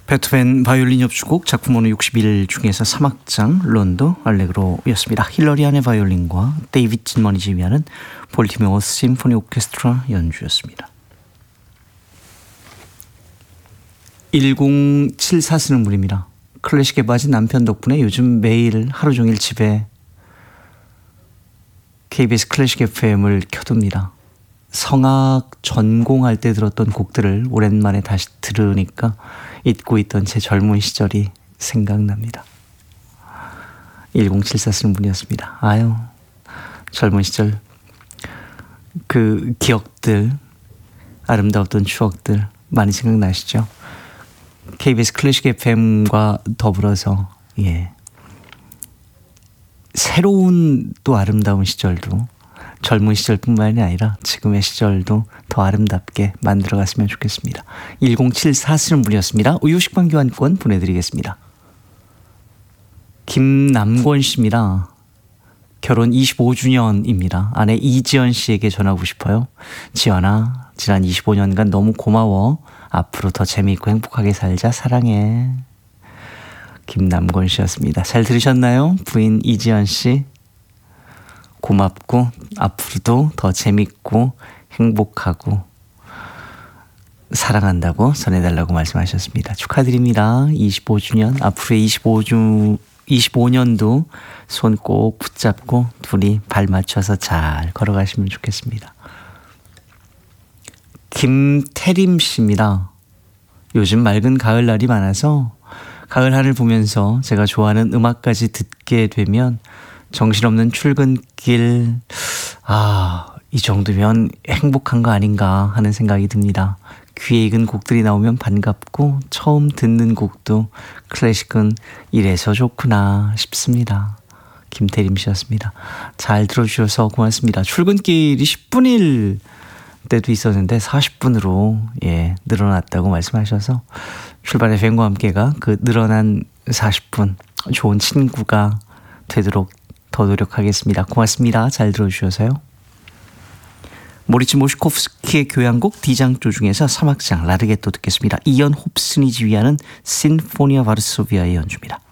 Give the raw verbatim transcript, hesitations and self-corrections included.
베토벤 바이올린 협주곡 작품번호 육십일 중에서 삼 악장 론도 알레그로였습니다. 힐러리안의 바이올린과 데이빗 진먼이 지휘하는 볼티모어 심포니 오케스트라 연주였습니다. 일공칠사 쓰는 분입니다. 클래식에 빠진 남편 덕분에 요즘 매일 하루 종일 집에 케이비에스 클래식 에프엠을 켜둡니다. 성악 전공할 때 들었던 곡들을 오랜만에 다시 들으니까 잊고 있던 제 젊은 시절이 생각납니다. 일공칠사 쓰는 분이었습니다. 아유, 젊은 시절 그 기억들, 아름다웠던 추억들 많이 생각나시죠? 케이비에스 클래식 에프엠과 더불어서 예, 새로운 또 아름다운 시절도 젊은 시절뿐만이 아니라 지금의 시절도 더 아름답게 만들어갔으면 좋겠습니다. 일공칠사 쓰는 분이었습니다. 우유식빵 교환권 보내드리겠습니다. 김남권 씨입니다. 결혼 이십오 주년입니다. 아내 이지연 씨에게 전하고 싶어요. 지연아, 지난 이십오 년간 너무 고마워. 앞으로 더 재미있고 행복하게 살자. 사랑해. 김남권 씨였습니다. 잘 들으셨나요? 부인 이지연 씨. 고맙고 앞으로도 더 재밌고 행복하고 사랑한다고 전해달라고 말씀하셨습니다. 축하드립니다. 이십오 주년, 앞으로의 이십오 주, 이십오 년도 손 꼭 붙잡고 둘이 발 맞춰서 잘 걸어가시면 좋겠습니다. 김태림 씨입니다. 요즘 맑은 가을날이 많아서 가을 하늘 보면서 제가 좋아하는 음악까지 듣게 되면 정신없는 출근길, 아, 이 정도면 행복한 거 아닌가 하는 생각이 듭니다. 귀에 익은 곡들이 나오면 반갑고 처음 듣는 곡도 클래식은 이래서 좋구나 싶습니다. 김태림 씨였습니다. 잘 들어주셔서 고맙습니다. 출근길이 십 분일 때도 있었는데 사십 분으로 예, 늘어났다고 말씀하셔서 출발 에프엠과 함께가 그 늘어난 사십 분 좋은 친구가 되도록 더 노력하겠습니다. 고맙습니다. 잘 들어주셔서요. 모리츠 모시코프스키의 교향곡 D장조 중에서 삼 악장 라르게토 듣겠습니다. 이언 홉슨이 지휘하는 신포니아 바르소비아의 연주입니다.